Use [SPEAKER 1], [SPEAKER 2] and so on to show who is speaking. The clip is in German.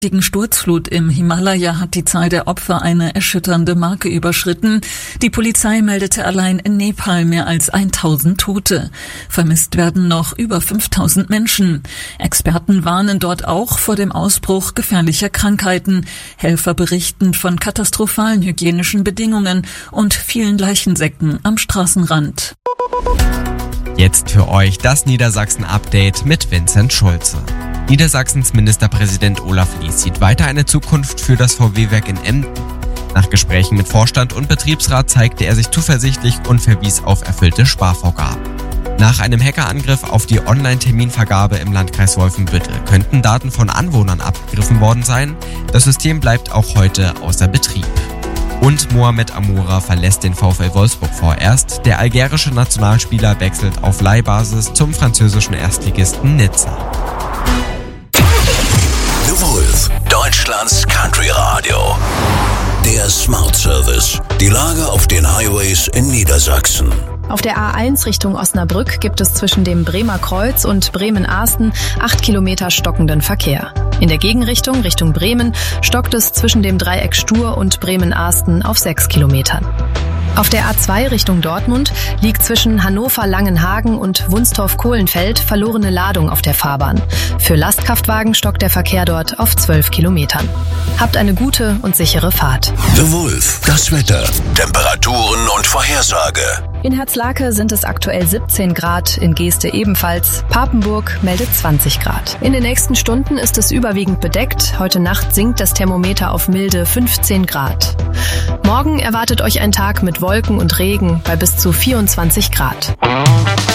[SPEAKER 1] Die Sturzflut im Himalaya hat die Zahl der Opfer eine erschütternde Marke überschritten. Die Polizei meldete allein in Nepal mehr als 1000 Tote. Vermisst werden noch über 5000 Menschen. Experten warnen dort auch vor dem Ausbruch gefährlicher Krankheiten. Helfer berichten von katastrophalen hygienischen Bedingungen und vielen Leichensäcken am Straßenrand.
[SPEAKER 2] Jetzt für euch das Niedersachsen-Update mit Vincent Schulze. Niedersachsens Ministerpräsident Olaf Lies sieht weiter eine Zukunft für das VW-Werk in Emden. Nach Gesprächen mit Vorstand und Betriebsrat zeigte er sich zuversichtlich und verwies auf erfüllte Sparvorgaben. Nach einem Hackerangriff auf die Online-Terminvergabe im Landkreis Wolfenbüttel könnten Daten von Anwohnern abgegriffen worden sein. Das System bleibt auch heute außer Betrieb. Und Mohamed Amoura verlässt den VfL Wolfsburg vorerst. Der algerische Nationalspieler wechselt auf Leihbasis zum französischen Erstligisten Nizza.
[SPEAKER 3] The Wolf, Deutschlands Country-Radio. Der Smart Service. Die Lage auf den Highways in Niedersachsen.
[SPEAKER 4] Auf der A1 Richtung Osnabrück gibt es zwischen dem Bremer Kreuz und Bremen-Ahsten 8 Kilometer stockenden Verkehr. In der Gegenrichtung, Richtung Bremen, stockt es zwischen dem Dreieck Stur und Bremen-Ahsten auf 6 Kilometern. Auf der A2 Richtung Dortmund liegt zwischen Hannover-Langenhagen und Wunstorf-Kohlenfeld verlorene Ladung auf der Fahrbahn. Für Lastkraftwagen stockt der Verkehr dort auf 12 Kilometern. Habt eine gute und sichere Fahrt.
[SPEAKER 3] The Wolf, das Wetter, Temperaturen und Vorhersage.
[SPEAKER 4] In Herzlake sind es aktuell 17 Grad, in Geeste ebenfalls. Papenburg meldet 20 Grad. In den nächsten Stunden ist es überwiegend bedeckt. Heute Nacht sinkt das Thermometer auf milde 15 Grad. Morgen erwartet euch ein Tag mit Wolken und Regen bei bis zu 24 Grad.